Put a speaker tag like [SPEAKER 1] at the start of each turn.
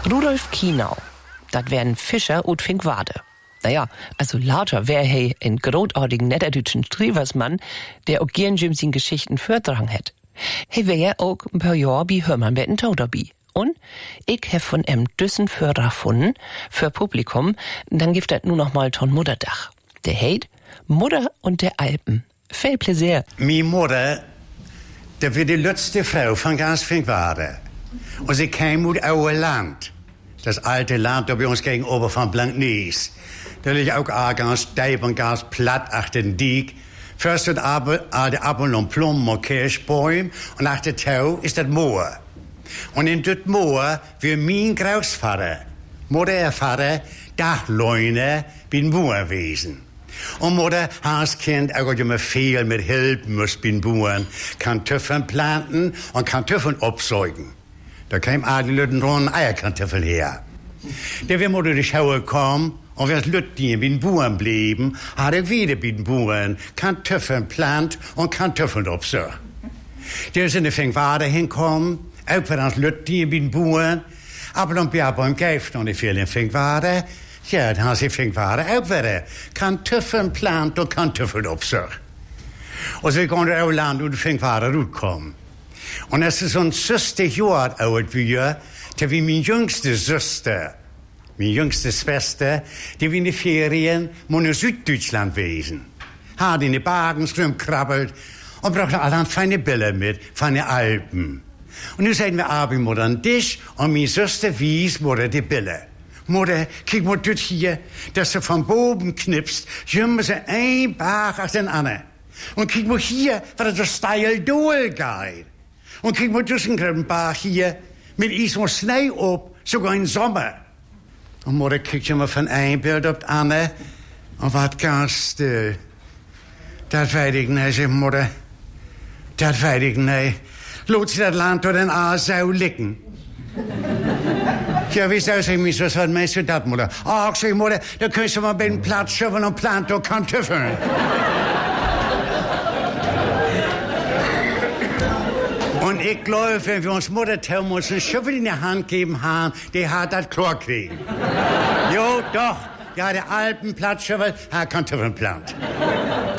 [SPEAKER 1] Rudolf Kienau, das wären Fischer ut Finkwade. Naja, also lauter wär he ein großartigen niederdütschen Strieversmann, der auch gern sin Geschichten vortragen hätt. He wär ja auch ein paar Jahr bi Hörmann wetten Tauderbi. Und ich hab von Düssen Förder gefunden, für Publikum, dann gibt das nur noch mal ton Mutterdach. Der heit Mutter und der Alpen. Viel Pläsier.
[SPEAKER 2] Mi Mutter, der wird die letzte Frau von ganz Finkwade. Und sie kam aus oude Land. Das alte Land da bei uns gegenüber von Blanknies. Da liegt auch ganz steif und ganz platt achter den Diek. First het de appel en plom en kirschbäum und nach der Tau ist das Moor. Und in dat Moor wir mein Großvater, Mutter Vater, Dachleune bin Moorwesen. Und Mutter has Kind auch immer viel mit helfen muss bin Buren, Kartoffeln planten und Kartoffeln absäugen. Da kam all die Leute dran Eierkartoffeln her. Der wir Mutter die Schauer kam, und wenn Leute bin Buren blieben, hat wieder bin Buren Kartoffeln plant und Kartoffeln absäugen. Der ist in der Finkwade hinkommen, auch wenn das Leute bin Buren, aber dann bin ich beim Geist und ich viel in Finkwade. Ja, dann hat sie Finkwade auch wieder Kartoffeln plant und Kartoffeln absäugen. Und so konnte auch Land und Finkwade rauskommen. Und es ist so ein 60 Jahre alt wie da wie meine jüngste Schwester, meine jüngste Schwester, die wie in den Ferien in Süddeutschland gewesen. Hat in die Bergen rumkrabbelt und brachte allerhand feine Bilder mit von den Alpen. Und nun sagen wir abends Mutter an Tisch und meine Schwester wies Mutter die Bilder. Mutter, guck mal dort hier, dass sie von Boben knipst, jümmen sie ein Bach nach den anderen. Und guck mal hier, was das steil durchgeht. Und guck mal durch Bach hier, mit Eis und Schnee ab, sogar im Sommer. Und Mutter guckt immer von ein Bild auf das andere und wart ganz still. Das weiß ich nicht, sagt Mutter. Das weiß ich nicht. Lot sie das Land durch den Aasau licken. Ja, wie soll ich mich, was meinst du das, Mutter? Ach, sag Mutter, da kannst du mal bei den Platz schöpfen und plant doch Kartoffeln. Und ich glaube, wenn wir uns Mutter Thomas einen Schöpfen in die Hand geben haben, die hat das klar kriegen. Jo, doch. Ja, der Alpenplatzschöpfen hat Kartoffeln plant.